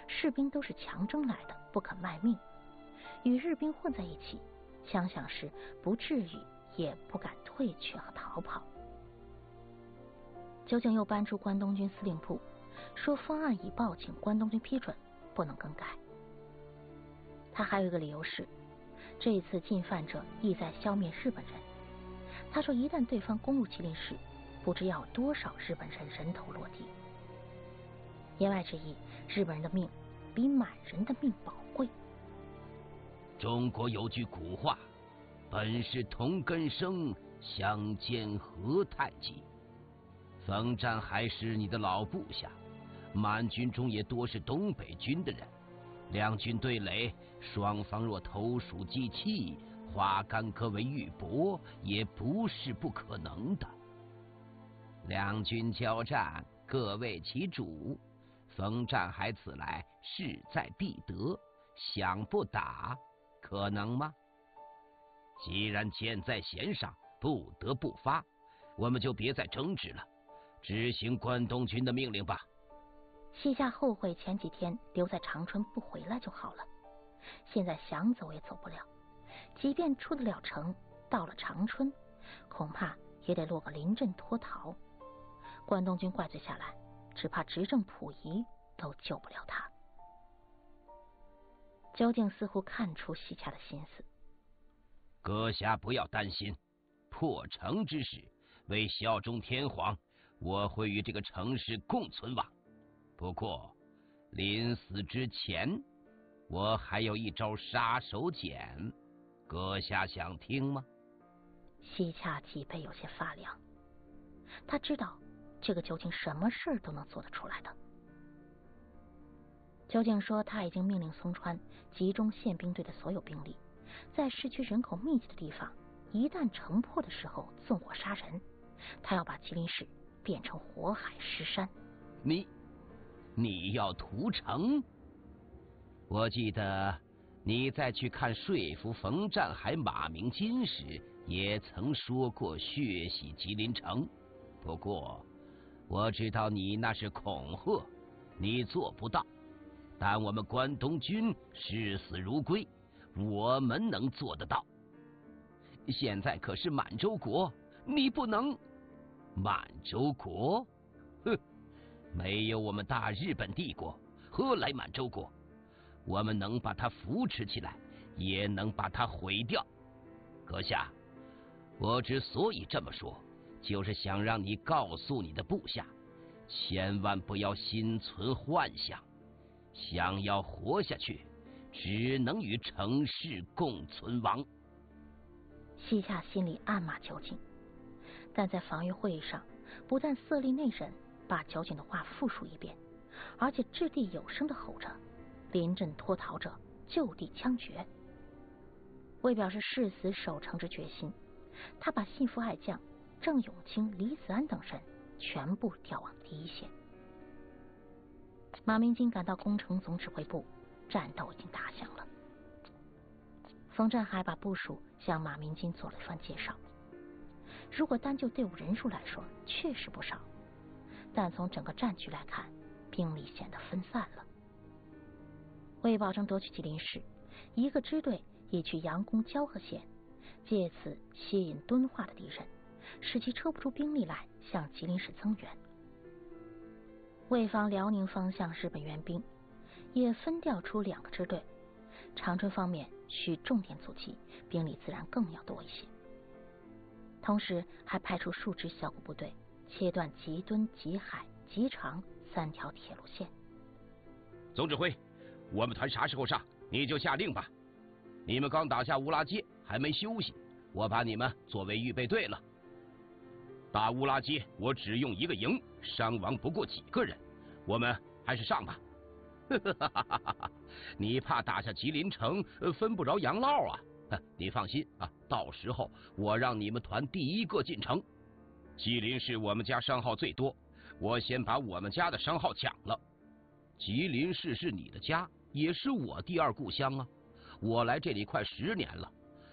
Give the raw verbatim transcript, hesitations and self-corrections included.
士兵都是强征来的，不肯卖命，与日兵混在一起，枪响时不至于也不敢退却和逃跑。酒井又搬出关东军司令部，说方案已报请关东军批准，不能更改。他还有一个理由是，这一次进犯者意在消灭日本人。他说一旦对方攻入吉林市，不知要有多少日本人人头落地。言外之意，日本人的命比满人的命宝贵。 中国有句古话，本是同根生，相煎何太急。冯战还是你的老部下，满军中也多是东北军的人，两军对垒，双方若投鼠忌器，化干戈为玉帛，也不是不可能的。两军交战，各为其主，冯战还此来，势在必得，想不打可能吗？既然箭在弦上，不得不发，我们就别再争执了，执行关东军的命令吧。 西夏后悔前几天留在长春不回来就好了，现在想走也走不了，即便出得了城，到了长春，恐怕也得落个临阵脱逃。关东军怪罪下来，只怕执政溥仪都救不了他。酒井似乎看出西夏的心思， 阁下不要担心，破城之时，为效忠天皇，我会与这个城市共存亡。不过临死之前，我还有一招杀手锏，阁下想听吗？ 西夏脊背有些发凉，他知道这个酒井什么事都能做得出来的。酒井说他已经命令松川集中宪兵队的所有兵力，在市区人口密集的地方，一旦城破的时候纵火杀人，他要把吉林市变成火海尸山。 你你要屠城？我记得你在去看说服冯战还马鸣金时，也曾说过血洗吉林城。不过我知道你那是恐吓，你做不到。但我们关东军视死如归，我们能做得到。现在可是满洲国，你不能。满洲国？哼！没有我们大日本帝国，何来满洲国？我们能把它扶持起来，也能把它毁掉。阁下，我之所以这么说，就是想让你告诉你的部下，千万不要心存幻想，想要活下去，只能与城市共存亡。 西夏心里暗骂酒井，但在防御会议上，不但色厉内荏，把酒井的话复述一遍，而且掷地有声地吼着：临阵脱逃者就地枪决。为表示誓死守城之决心，他把心腹爱将郑永清、李子安等人全部调往第一线。马鸣金赶到工程总指挥部，战斗已经打响了。冯战还把部署向马鸣金做了一番介绍。如果单就队伍人数来说，确实不少，但从整个战局来看，兵力显得分散了。为保证夺取吉林市，一个支队也去杨公交河县，借此吸引敦化的敌人，使其抽不出兵力来向吉林市增援。为防辽宁方向日本援兵，也分调出两个支队。长春方面需重点阻击，兵力自然更要多一些。同时还派出数支小股部队，切断吉敦、吉海、吉长三条铁路线。 总指挥，我们团啥时候上，你就下令吧。你们刚打下乌拉街，还没休息，我把你们作为预备队了。打乌拉街，我只用一个营，伤亡不过几个人，我们还是上吧。你怕打下吉林城，分不着洋烙啊？你放心啊，到时候我让你们团第一个进城。吉林市我们家伤号最多，我先把我们家的伤号抢了。吉林市是你的家，也是我第二故乡啊。我来这里快十年了，